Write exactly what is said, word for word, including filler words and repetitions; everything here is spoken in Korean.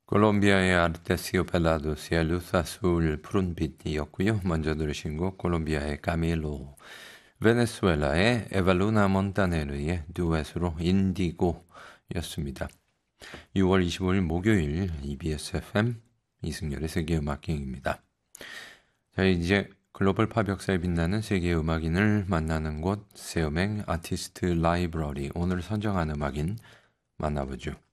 콜롬비아의 아르테시오 벨라도스의 루사 술 푸른빛이었고요. 먼저 들으신 곡 콜롬비아의 까밀로, 베네수엘라의 에발루나 몬타네르의 듀엣으로 인디고였습니다. 유월 이십오일 목요일 이비에스 에프엠 이승열의 세계음악여행입니다. 자, 이제 글로벌 팝 역사에 빛나는 세계 음악인을 만나는 곳 세음행 아티스트 라이브러리, 오늘 선정한 음악인 만나보죠.